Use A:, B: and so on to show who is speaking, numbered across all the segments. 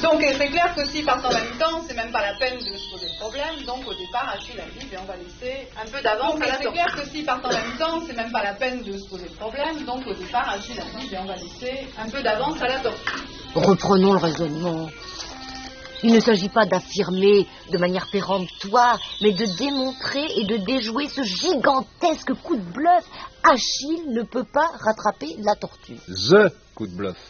A: Donc c'est clair que s'ils partent en même temps, c'est même pas la peine de se poser de problème. Donc au départ, Achille arrive et on va laisser un peu d'avance à la tortue. C'est clair que s'ils partent en même temps, c'est même pas la peine de se poser de problème. Donc au départ, Achille arrive et on va laisser un peu d'avance à la tortue.
B: Reprenons le raisonnement. Il ne s'agit pas d'affirmer de manière péremptoire, mais de démontrer et de déjouer ce gigantesque coup de bluff. Achille ne peut pas rattraper la tortue.
C: The coup de bluff.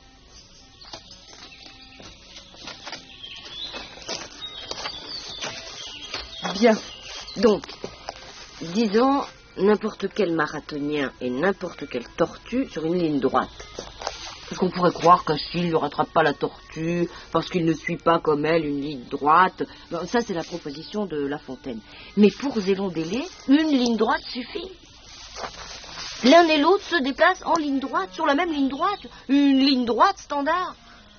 B: Bien. Donc, disons n'importe quel marathonien et n'importe quelle tortue sur une ligne droite. Parce qu'on pourrait croire qu'Achille ne rattrape pas la tortue parce qu'il ne suit pas comme elle une ligne droite. Bon, ça, c'est la proposition de La Fontaine. Mais pour Zélon Délé, une ligne droite suffit. L'un et l'autre se déplacent en ligne droite, sur la même ligne droite. Une ligne droite standard.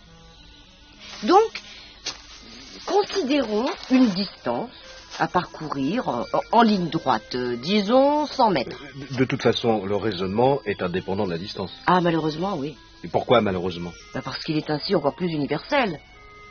B: Donc, considérons une distance à parcourir en ligne droite, disons 100 mètres.
C: De toute façon, le raisonnement est indépendant de la distance.
B: Ah, malheureusement, oui.
C: Et pourquoi malheureusement?
B: Parce qu'il est ainsi encore plus universel.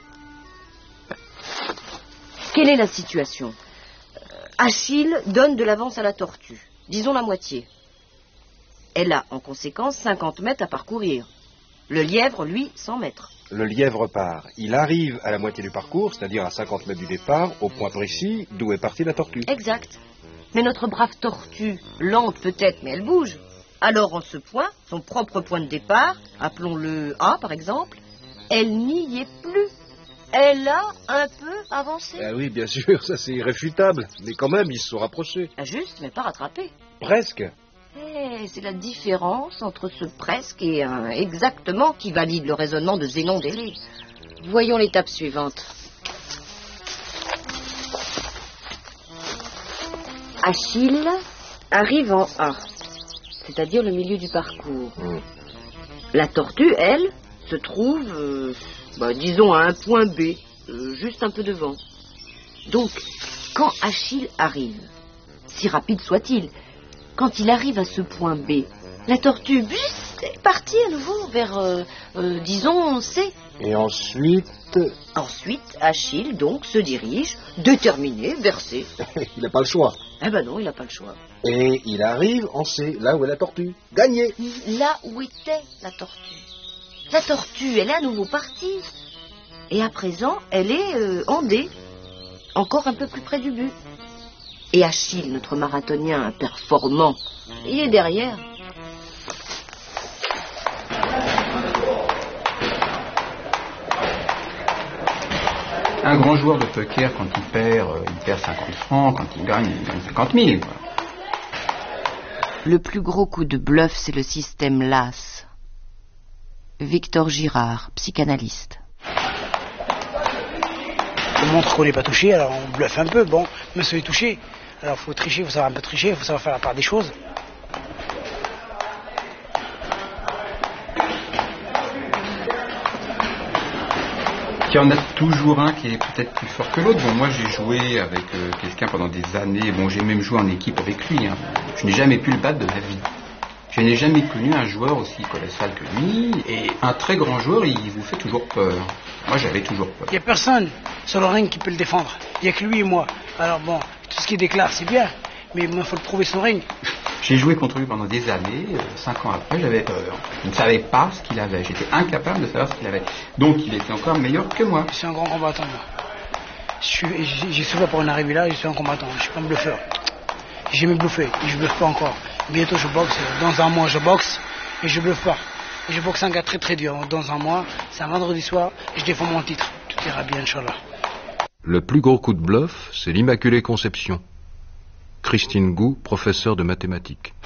B: Quelle est la situation? Achille donne de l'avance à la tortue, disons la moitié. Elle a en conséquence 50 mètres à parcourir. Le lièvre, lui, 100 mètres.
C: Le lièvre part. Il arrive à la moitié du parcours, c'est-à-dire à 50 mètres du départ, au point précis d'où est partie la tortue.
B: Exact. Mais notre brave tortue, lente peut-être, mais elle bouge. Alors, en ce point, son propre point de départ, appelons-le A par exemple, elle n'y est plus. Elle a un peu avancé.
C: Ah oui, bien sûr, ça c'est irréfutable. Mais quand même, ils se sont rapprochés.
B: Juste, mais pas rattrapé.
C: Presque.
B: C'est la différence entre ce presque et un exactement qui valide le raisonnement de Zénon Délé. Voyons l'étape suivante. Achille arrive en A, c'est-à-dire le milieu du parcours. La tortue, elle, se trouve, disons, à un point B, juste un peu devant. Donc, quand Achille arrive, si rapide soit-il, quand il arrive à ce point B, la tortue est partie à nouveau vers, disons, C.
C: Et ensuite...
B: Ensuite, Achille, donc, se dirige, déterminé, vers C.
C: Il n'a pas le choix.
B: Eh ben non, il n'a pas le choix.
C: Et il arrive en C, là où est la tortue. Gagné.
B: Là où était la tortue. La tortue, elle est à nouveau partie. Et à présent, elle est en D, encore un peu plus près du but. Et Achille, notre marathonien performant, il est derrière.
D: Un grand joueur de poker, quand il perd 50 francs, quand il gagne 50 000. Quoi.
B: Le plus gros coup de bluff, c'est le système LAS. Victor Girard, psychanalyste.
E: On montre qu'on n'est pas touché, alors on bluffe un peu. Bon, monsieur est touché. Alors il faut tricher, il faut savoir un peu tricher, il faut savoir faire la part des choses.
D: Il y en a toujours un qui est peut-être plus fort que l'autre. Bon, moi j'ai joué avec quelqu'un pendant des années. Bon, j'ai même joué en équipe avec lui. Hein. Je n'ai jamais pu le battre de ma vie. Je n'ai jamais connu un joueur aussi colossal que lui. Et un très grand joueur, il vous fait toujours peur. Moi, j'avais toujours peur.
E: Il n'y a personne sur le ring qui peut le défendre. Il n'y a que lui et moi. Alors bon, tout ce qu'il déclare, c'est bien. Mais il faut le prouver sur le ring.
D: J'ai joué contre lui pendant des années. 5 ans après, j'avais peur. Je ne savais pas ce qu'il avait. J'étais incapable de savoir ce qu'il avait. Donc, il était encore meilleur que moi.
E: Je suis un grand combattant, moi. J'ai souffert pour en arriver là. Je suis un combattant. Je ne suis pas un bluffeur. J'ai jamais bluffé. Et je ne bluffe pas encore. Bientôt, je boxe. Dans un mois, je boxe. Et je bluffe pas. Et je boxe un gars très très dur. Dans un mois, c'est un vendredi soir. Et je défends mon titre. Tout ira bien, Inch'Allah.
F: Le plus gros coup de bluff, c'est l'Immaculée Conception. Christine Gou, professeure de mathématiques.